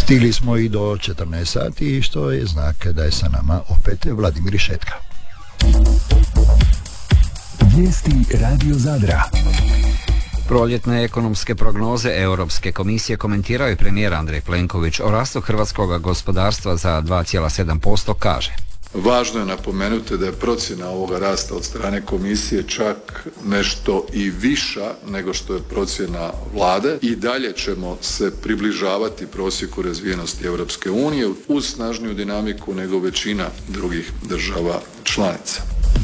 Stigli smo i do 14 sati, što je znak da je sa nama opet Vladimir Šetka. Vijesti Radio Zadra. Proljetne ekonomske prognoze Europske komisije komentirao je premijer Andrej Plenković. O rastu hrvatskog gospodarstva za 2,7% kaže: Važno je napomenuti da je procjena ovoga rasta od strane komisije čak nešto i viša nego što je procjena vlade. I dalje ćemo se približavati prosjeku razvijenosti Europske unije uz snažniju dinamiku nego većina drugih država članica.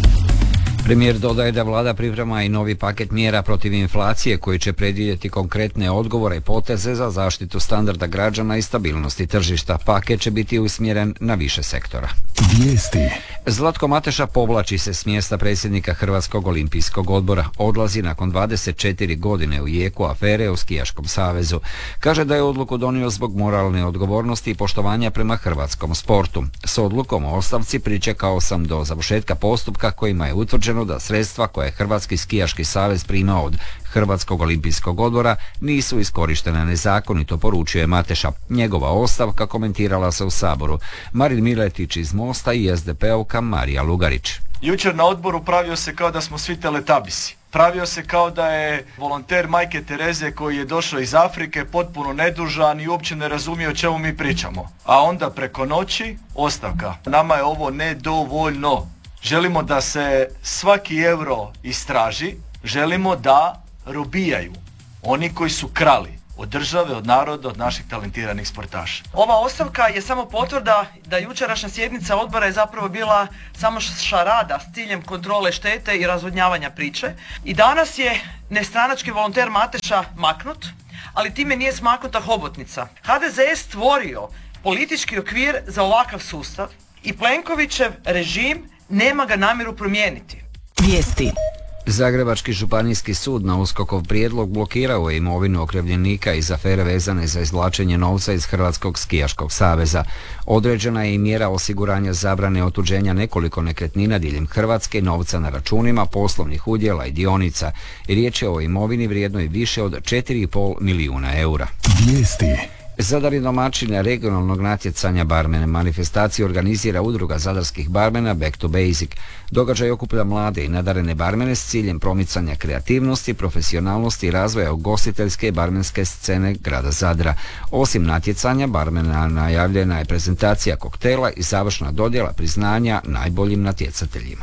Premijer dodaje da vlada priprema i novi paket mjera protiv inflacije koji će predvidjeti konkretne odgovore i poteze za zaštitu standarda građana i stabilnosti tržišta. Paket će biti usmjeren na više sektora. Vijesti. Zlatko Mateša povlači se s mjesta predsjednika Hrvatskog olimpijskog odbora. Odlazi nakon 24 godine u jeku afere u Skijaškom savezu. Kaže da je odluku donio zbog moralne odgovornosti i poštovanja prema hrvatskom sportu. S odlukom o ostavci pričekao sam do završetka postupka kojima je utvrđeno da sredstva koje je Hrvatski skijaški savez primao od Hrvatskog olimpijskog odbora nisu iskorištene nezakonito, poručuje Mateša. Njegova ostavka komentirala se u Saboru. Marin Miletić iz Mosta i SDP-ovka Marija Lugarić. Jučer na odboru pravio se kao da smo svi teletabisi. Pravio se kao da je volonter Majke Tereze koji je došao iz Afrike potpuno nedužan i uopće ne razumije o čemu mi pričamo. A onda preko noći ostavka. Nama je ovo nedovoljno. Želimo da se svaki euro istraži, želimo da robijaju oni koji su krali od države, od naroda, od naših talentiranih sportaša. Ova ostavka je samo potvrda da jučerašnja sjednica odbora je zapravo bila samo šarada s ciljem kontrole štete i razvodnjavanja priče. I danas je nestranački volonter Mateša maknut, ali time nije smaknuta hobotnica. HDZ je stvorio politički okvir za ovakav sustav i Plenkovićev režim nema ga namjeru promijeniti. Vijesti. Zagrebački županijski sud na USKOK-ov prijedlog blokirao je imovinu okrivljenika iz afere vezane za izvlačenje novca iz Hrvatskog skijaškog saveza. Određena je i mjera osiguranja zabrane otuđenja nekoliko nekretnina diljem Hrvatske, novca na računima, poslovnih udjela i dionica. I riječ je o imovini vrijednoj više od 4,5 milijuna eura. Vijesti. Zadar je domaćin regionalnog natjecanja barmene. Manifestaciju organizira udruga zadarskih barmena Back to Basic. Događaj okuplja mlade i nadarene barmene s ciljem promicanja kreativnosti, profesionalnosti i razvoja ugostiteljske i barmenske scene grada Zadra. Osim natjecanja barmena najavljena je prezentacija koktela i završna dodjela priznanja najboljim natjecateljima.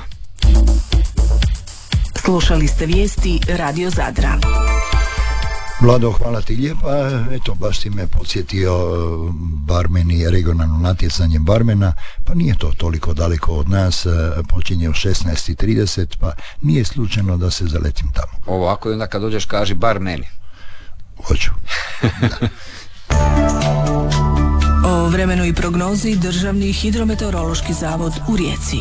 Slušali ste vijesti Radio Zadra. Vlado, hvala ti lijepa. Eto, baš si me podsjetio barmeni, regionalno natjecanje barmena, pa nije to toliko daleko od nas, počinje u 16:30, pa nije slučajno da se zaletim tamo. Ovako i onda kad dođeš kaži bar meni. Hoću. O vremenu i prognozi Državni hidrometeorološki zavod u Rijeci.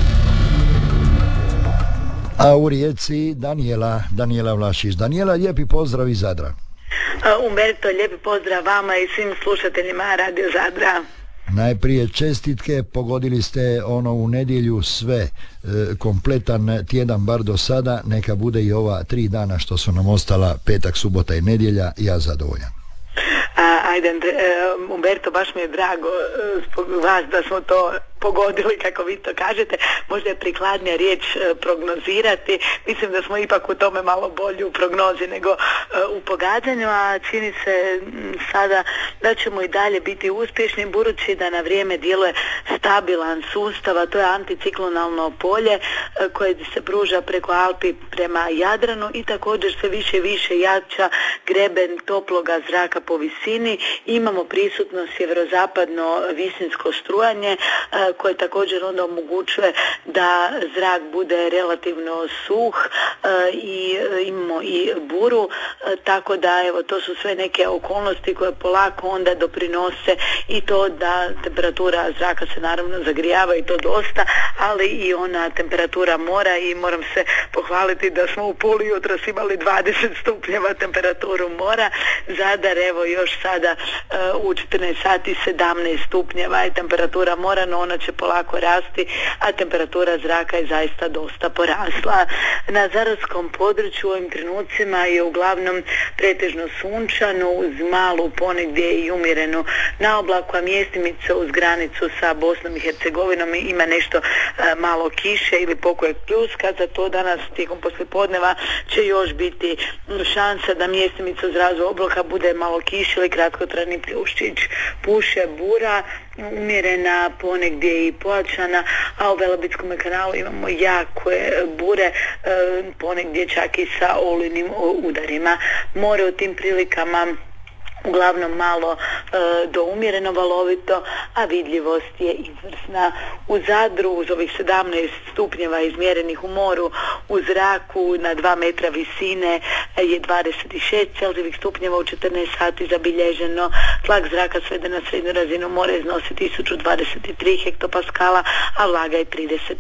A u Rijeci Danijela Vlašić. Danijela, lijepi pozdrav iz Zadra. Umberto, lijepi pozdrav vama i svim slušateljima Radio Zadra. Najprije čestitke, pogodili ste u nedjelju sve, kompletan tjedan bar do sada, neka bude i ova 3 dana što su nam ostala, petak, subota i nedjelja, ja zadovoljan. Ajde, Umberto, baš mi je drago zbog vas da smo to pogodili, kako vi to kažete. Možda je prikladnija riječ prognozirati. Mislim da smo ipak u tome malo bolji u prognozi nego u pogađanju, a čini se sada da ćemo i dalje biti uspješni, budući da na vrijeme djeluje stabilan sustav, a to je anticiklonalno polje koje se pruža preko Alpi prema Jadranu i također sve više i više jača greben toploga zraka po visini. Imamo prisutno sjeverozapadno visinsko strujanje koje također onda omogućuje da zrak bude relativno suh i imamo i buru, tako da evo to su sve neke okolnosti koje polako onda doprinose i to da temperatura zraka se naravno zagrijava i to dosta, ali i ona temperatura mora i moram se pohvaliti da smo u Puli jutros imali 20 stupnjeva temperaturu mora. Zadar evo još sada u 14 sati 17 stupnjeva je temperatura mora, no ona će polako rasti, a temperatura zraka je zaista dosta porasla. Na zadarskom području u ovim trenucima je uglavnom pretežno sunčano uz malu ponegdje i umjerenu naoblaku, a mjestimice uz granicu sa Bosnom i Hercegovinom ima nešto malo kiše ili pokojeg pljuska. Za to danas tijekom poslijepodneva će još biti šansa da mjestimica uz razvoj obloka bude malo kiše ili kratkotrajni pljuščić. Puše bura, umjerena, ponegdje i pojačana, a u Velebitskom kanalu imamo jake bure, ponegdje čak i sa olujnim udarima. More u tim prilikama uglavnom malo do umjereno valovito, a vidljivost je izvrsna. U Zadru uz ovih 17 stupnjeva izmjerenih u moru, u zraku na 2 metra visine je 26 Celzijevih stupnjeva u 14 sati zabilježeno. Tlak zraka sveden na srednju razinu mora iznosi 1023 hektopaskala, a vlaga je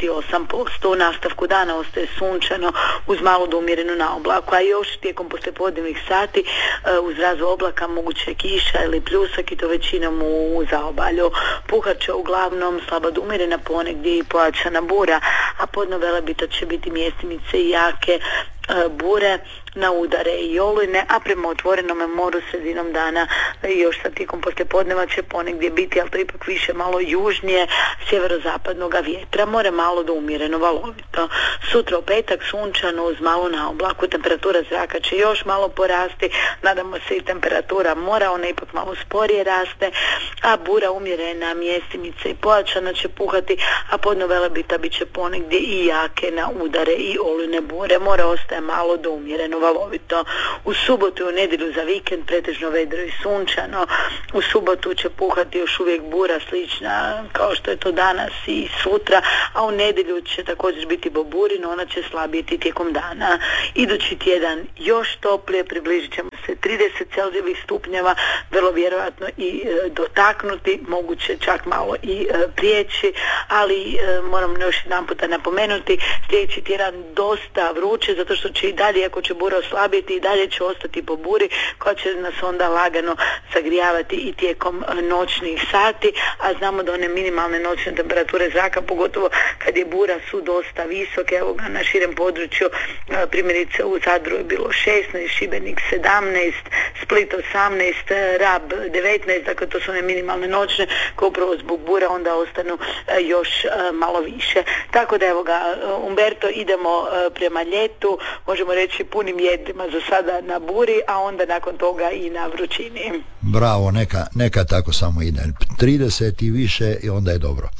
38%. U nastavku dana ostaje sunčano uz malo do umjerenu naoblaku, a još tijekom poslijepodnevnih sati uz razvoj oblaka moguće kiša ili pljusak i to većinom u zaobalju. Puhat će uglavnom slabo do umjerena, ponegdje i pojačana bura, a podno Velebita će biti mjestimice i jake bure na udare i olujne, a prema otvorenom moru sredinom dana još sa tijekom poslijepodneva će ponegdje biti, ali to ipak više malo južnije sjeverozapadnog vjetra, more malo do umjereno valovito. Sutra u petak sunčano uz malo naoblaku, temperatura zraka će još malo porasti, nadamo se i temperatura mora, ona ipak malo sporije raste, a bura umjerena, mjestimice i pojačana će puhati, a podno Velebita bit će ponegdje i jake na udare i olujne bure, more ostaje malo do umjereno valovito. U subotu i u nedjelju za vikend pretežno vedro i sunčano. U subotu će puhati još uvijek bura slična kao što je to danas i sutra, a u nedjelju će također biti boburino, ona će slabiti tijekom dana. Idući tjedan još toplije, približit ćemo se 30 Celzijevih stupnjeva, vrlo vjerojatno i dotaknuti, moguće čak malo i prijeći, ali moram još jedan puta napomenuti, sljedeći tjedan dosta vruće, zato što će i dalje, ako će bura oslabiti, i dalje će ostati po buri koja će nas onda lagano zagrijavati i tijekom noćnih sati, a znamo da one minimalne noćne temperature zraka, pogotovo kad je bura, su dosta visoke. Evo ga na širem području, primjerice u Zadru je bilo 16, Šibenik 17, Split 18, Rab 19, dakle to su one minimalne noćne koje upravo zbog bura onda ostanu još malo više. Tako da evo ga, Umberto, idemo prema ljetu, možemo reći punim jedrima za sada na buri, a onda nakon toga i na vrućini. Bravo, neka tako samo ide. 30 i više i onda je dobro.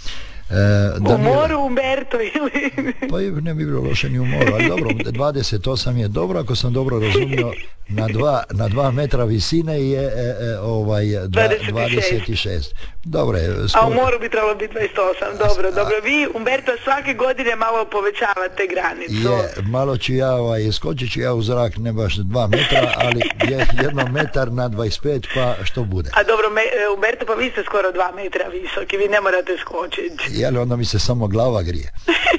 U moru, Umberto, ili? Pa ne bi bilo loše ni u moru, ali dobro, 28 je dobro, ako sam dobro razumio, na 2 metra visine je 26. Dobro je. A u moru bi trebalo biti 28, dobro. Vi, Umberto, svake godine malo povećavate granicu. Malo ću ja, skočit ću ja u zrak, ne baš 2 metra, ali je 1 metar na 25, pa što bude. A dobro, Umberto, pa vi ste skoro 2 metra visoki, vi ne morate skočiti. Jel, onda mi se samo glava grije.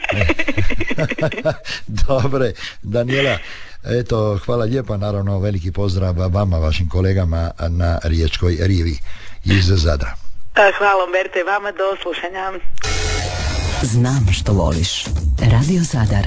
Dobre, Daniela, eto, hvala lijepa, naravno veliki pozdrav vama, vašim kolegama na Riječkoj rivi iz Zadra. Hvala, Umberto, i vama, do slušanja. Znam što voliš. Radio Zadar.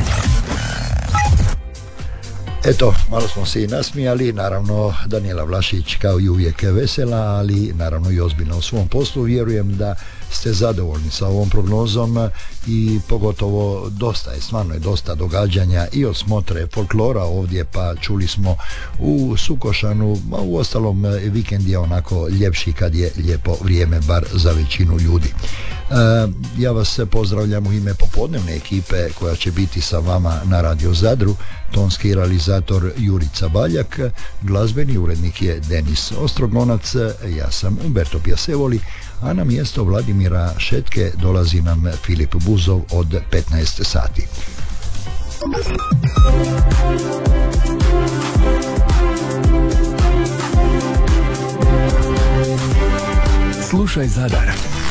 Eto, malo smo se i nasmijali, naravno Daniela Vlašić kao i uvijek vesela, ali naravno i ozbiljno u svom poslu. Vjerujem da ste zadovoljni sa ovom prognozom i pogotovo stvarno je dosta događanja i od smotre folklora ovdje, pa čuli smo u Sukošanu, a u ostalom vikend je onako ljepši kad je lijepo vrijeme, bar za većinu ljudi. Ja vas pozdravljam u ime popodnevne ekipe koja će biti sa vama na Radio Zadru. Tonski realizator Jurica Baljak, glazbeni urednik je Denis Ostrogonac, ja sam Umberto Pjasevoli, a na mjesto Vladimira Šetke dolazi nam Filip Buzov od 15 sati. Slušaj Zadar.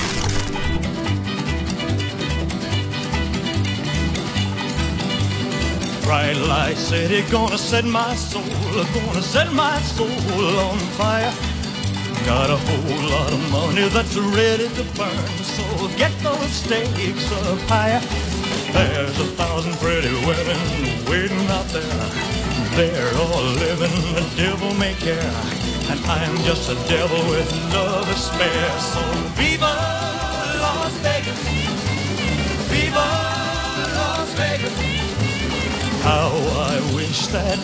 Bright light city, gonna set my soul on fire. Got a whole lot of money money that's ready to burn. So get those stakes up higher. There's 1,000 pretty women waiting out there. They're all living the devil may care, and I'm just a devil with love to spare. So viva Las Vegas, viva Las Vegas. How I wish that